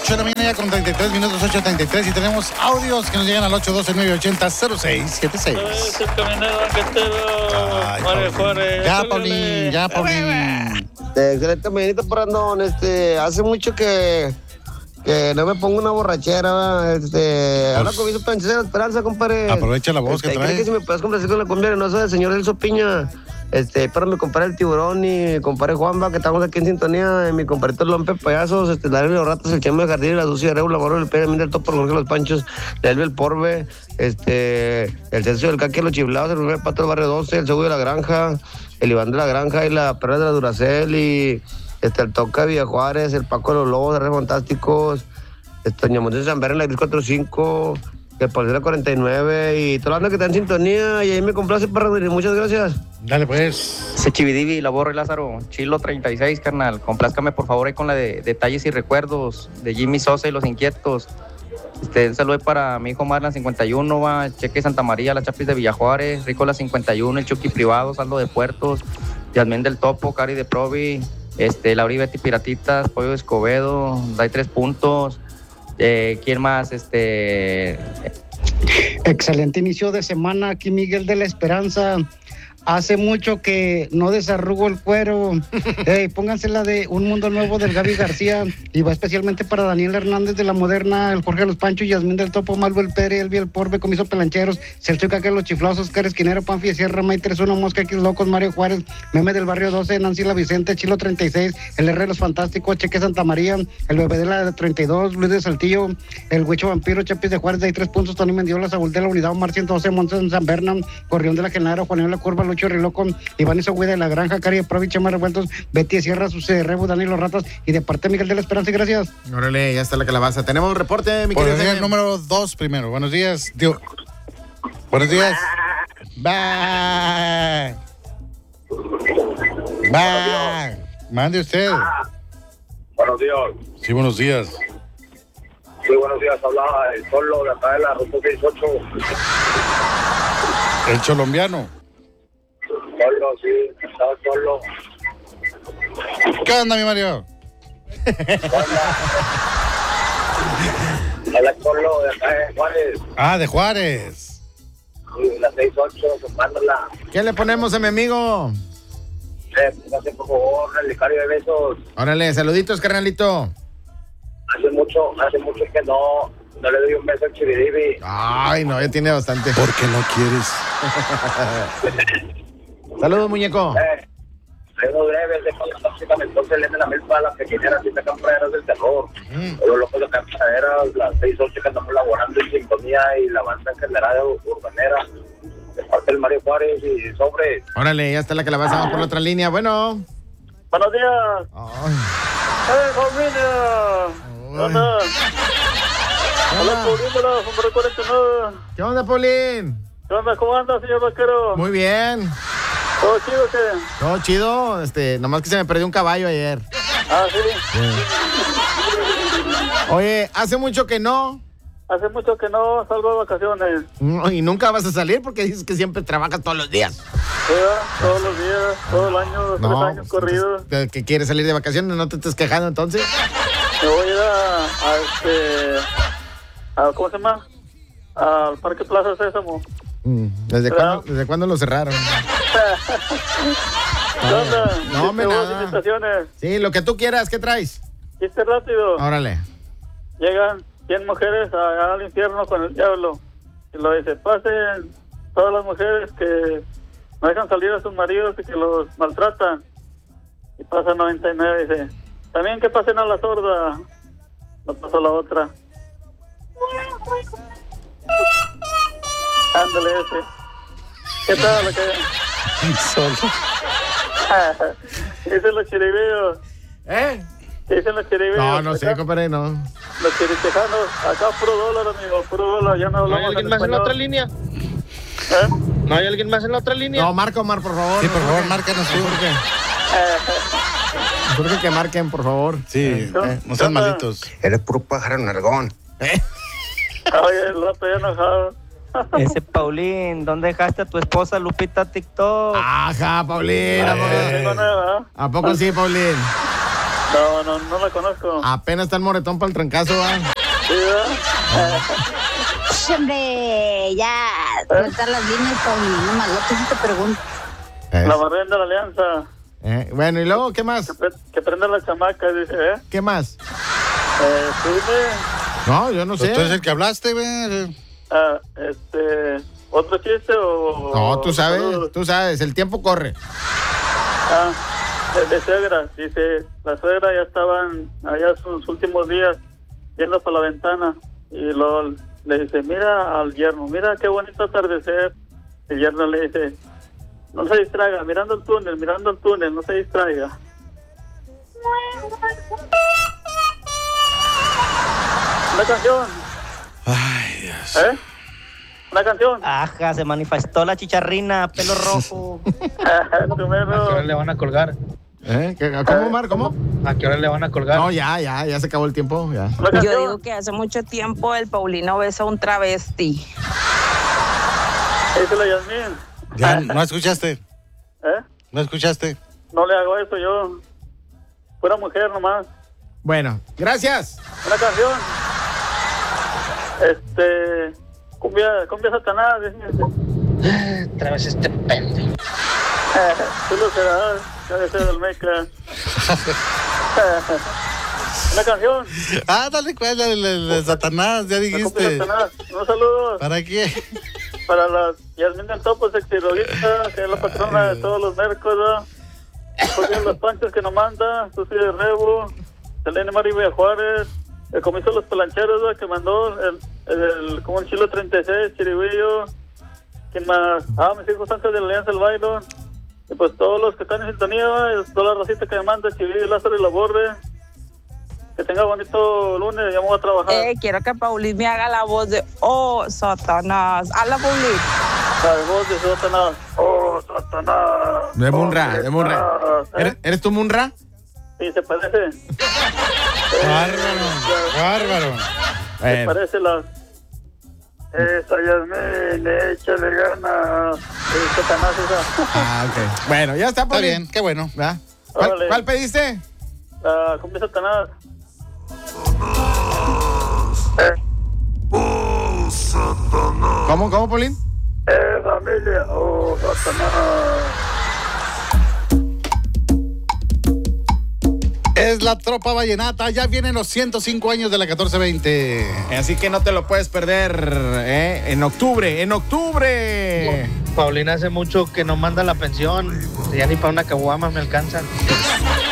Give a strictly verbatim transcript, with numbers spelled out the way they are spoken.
ocho de la mañana ya con treinta y tres minutos, ocho treinta y tres, y tenemos audios que nos llegan al ocho uno dos, nueve ocho cero, cero seis siete seis. Es el caminero banquetero, Mario Juárez. Ya, Paulín, ya, Paulín. Excelente mañanita, Brandon. Este, hace mucho que, que no me pongo una borrachera. Este, Pues, ahora comienzo a pensar en la esperanza, compadre. Aprovecha la voz este, que trae. ¿Cree que si me puedes complacer con la cumbia hermosa del señor Elso Piña? Este, para mi compadre el Tiburón y mi compadre Juanba, que estamos aquí en sintonía, y mi compadrito Lompe Payasos, este, la Los Ratos, el Chamo del Jardín, y la Dulce de Reula, Moro, el Pérez, el Topo, el Jorge Los Panchos, la Elbe, el Porbe, este, el Celso del Caqui, los Chiblados, el primer Pato del Barrio doce, el Segundo de la Granja, el Iván de la Granja y la Perra de la Duracel, y este, el Toca de Villa Juárez, el Paco de los Lobos, de Redes Fantásticos, este, Doña Montes de San Berna, la Gris cuarenta y cinco, el Policía cuarenta y nueve, y toda la banda que está en sintonía, y ahí me complace, para muchas gracias. Dale, pues. Se Chividivi, La Borra y Lázaro, Chilo treinta y seis, carnal. Complázcame, por favor, ahí con la de Detalles y Recuerdos de Jimmy Sosa y Los Inquietos. Este, un saludo para mi hijo Marlan cincuenta y uno, va, Cheque Santa María, La Chapis de Villajuárez, Ricola cincuenta y uno, el Chucky Privado, Saldo de Puertos, Yasmín del Topo, Cari de Provi, este, Lauri Betty Piratitas, Pollo de Escobedo, Dai Tres Puntos. Eh, ¿Quién más? Este... Excelente inicio de semana, aquí Miguel de la Esperanza. Hace mucho que no desarrugo el cuero. Hey, pónganse la de Un Mundo Nuevo del Gaby García. Y va especialmente para Daniel Hernández de La Moderna, el Jorge Los Panchos, Yasmín del Topo, Malvo el Pere, Elvia el Porbe, Comiso Pelancheros, Celso Caca, Los Chiflados, Oscar Esquinero, Panfi Sierra, May tres uno, Mosca X Locos, Mario Juárez, Meme del Barrio doce, Nancy La Vicente, Chilo treinta y seis, el R de los Fantásticos, Cheque Santa María, el Bebé de la treinta y dos, Luis de Saltillo, el Huicho Vampiro, Chapis de Juárez, de Tres Puntos, Tony Mendiola, Saúl de la Unidad, Omar ciento doce, Montes San Berna, Corrión de la Genaro, Juaneo La Curva, Lucho Riloco, Iván Isogüe de la Granja, Cari de Provi, Chema Revueltos, Betty de Sierra, Sucede Rebu, Dani Los Ratas, y de parte Miguel de la Esperanza, y gracias. Órale, ya está la calabaza. Tenemos un reporte, mi Buenos querido. días, número dos primero. Buenos días, tío. Buenos días. Bye. Bye. Mande usted. Buenos días. Sí, buenos días. Sí, buenos días. Habla el Solo de acá de la Ruta sesenta y ocho. El colombiano. Solo, sí, estaba solo. ¿Qué onda, mi Mario? Habla Solo de acá de Juárez. Ah, de Juárez. Sí, la sesenta y ocho, sumándola. ¿Qué le ponemos a mi amigo? Eh, póngase, por favor, el licario de besos. Órale, saluditos, carnalito. Hace mucho, hace mucho que no, no le doy un beso al Chividivi. Ay, no, ya tiene bastante. ¿Por qué no quieres? Saludos, muñeco. Eh, Redo breves de cuando tóxica, entonces le la milpa a las pequeñeras y sacan praderas del terror. Mm. Los locos de cantaderas, las seis ocho que andamos laborando en sintonía y la banda en general urbanera. De parte del Mario Juárez y sobre. Órale, ya está la calabaza. Vamos por la otra línea. Bueno. Buenos días. Ay. ¡Eh, familia! Hola. Hola, Paulín de la número cuarenta y nueve. ¿Qué onda, Paulín? ¿Qué onda? ¿Cómo anda, señor vaquero? Muy bien. ¿Todo chido o qué? Todo chido. Este, nomás que se me perdió un caballo ayer. Ah, sí. Sí. Oye, hace mucho que no. Hace mucho que no salgo de vacaciones. No, y nunca vas a salir porque dices que siempre trabajas todos los días. Sí, todos los días, todo el año, los No, tres años corridos. entonces, ¿que quieres salir de vacaciones? ¿No te estés quejando entonces? Me voy a ir a, a este... A, ¿cómo se llama? Al Parque Plaza Sésamo. Mm, ¿Desde, ¿Verdad? cuándo, ¿Desde cuándo lo cerraron? ¿Qué onda? No, me Tengo nada. invitaciones. Sí, lo que tú quieras. ¿Qué traes? Chiste rápido. Órale. Llegan cien mujeres allá al infierno con el diablo. Y lo dice, pasen todas las mujeres que no dejan salir a sus maridos y que los maltratan. Y pasa noventa y nueve y dice, también que pasen a la sorda. No pasó la otra. Ándale ese. ¿Qué tal? ¿Qué? Solo. ¿Qué dicen los chiribeos? ¿Eh? ¿Qué dicen los chiribeos? No, no sé, Acá, compadre, no. los chiritejanos, acá puro dólar, amigo, puro dólar. Ya no ¿No hay hablamos alguien en más en la español. otra línea? ¿Eh? ¿No hay alguien más en la otra línea? No, marca, Omar, por favor. Sí, por favor, márcanos tú. Jorge. Jorge, que marquen, por favor. Sí, Eh, eh, no sean malitos. Eres puro pájaro nargón. ¿Eh? Oye, el rato ya enojado. Ese Paulín, ¿dónde dejaste a tu esposa Lupita TikTok? Ajá, Paulín. ¿A No tengo poco, nada. ¿A poco sí, Paulín? No, no, no la conozco. Apenas está el moretón para el trancazo, ¿va? Sí, ¿verdad? Hombre, ya, suelta las líneas, Paulino, nomás lo que sí te pregunto. Es. La barrera de la alianza. Eh, bueno, ¿y luego qué más? Que, pre- que prenda la chamaca, dice, ¿eh? ¿Qué más? Eh, tú dime. No, yo no Pues sé. tú eres el que hablaste, güey. Ah, este, ¿otro chiste o...? No, tú sabes, saludos? tú sabes, el tiempo corre. Ah, de, de suegra, dice, la suegra ya estaban allá sus últimos días viendo por la ventana y luego le dice, mira al yerno, mira qué bonito atardecer. El yerno le dice, no se distraiga, mirando el túnel, mirando el túnel, no se distraiga. Una canción. Ay, Dios. ¿Eh? Una canción. Ajá, se manifestó la chicharrina, pelo rojo. Tu mero. ¿A qué hora le van a colgar? ¿Eh? ¿Qué- ¿Cómo, Mar? ¿Cómo? ¿A qué hora le van a colgar? No, ya, ya, ya se acabó el tiempo, ya. Una Yo canción. digo que hace mucho tiempo el Paulino besa a un travesti. Díselo, Yasmín. Ya, no escuchaste. ¿Eh? No escuchaste. No le hago eso yo. Fuera mujer nomás. Bueno, gracias. Una canción. Este. Cumbia, cumbia Satanás. dice. Otra vez este pendejo. Tú lo serás. Cabeza del Meca. Una canción. Ah, dale cuenta el, el, el Satanás, ya La cumbia dijiste. Satanás. Unos saludos ¿Para qué? para la Yasmín del Topo, sexirolista, que es la patrona de todos los mercos, ¿no? Porque los panchos que nos manda, Susi de Rebo, Selene Maribel Juárez, el comiso de los pelancheros, ¿no? Que mandó el, el, el como el Chilo treinta y seis, Chiribillo, ¿quién más? Ah, mis hijos antes de la Alianza del Bailo, y pues todos los que están en sintonía, ¿no? Y toda la racita que me manda, Chivillo, Lázaro y la Borre. Que tenga bonito lunes, ya me voy a trabajar. Eh, quiero que Paulín me haga la voz de Oh, Satanás. Habla, Paulín. La voz de Satanás. Oh, Satanás. De Munra, de Munra. Satanás. ¿Eh? ¿Eres, ¿Eres tú Munra? Sí, se parece. Bárbaro, bárbaro. Se Bueno. parece la... Esa Yasmín, échale ganas. Es Satanás esa. Ah, ok. Bueno, ya está, Está Paulín. bien, qué bueno. ¿Va? ¿Cuál, Órale. cuál pediste? La cumbia Satanás. ¿Cómo, cómo, Paulín? Eh, familia. Oh, Satanás. Es la tropa vallenata, ya vienen los ciento cinco años de la catorce veinte. Así que no te lo puedes perder, ¿eh? En octubre, en octubre. Paulina hace mucho que no manda la pensión. Ya ni para una caguama me alcanza.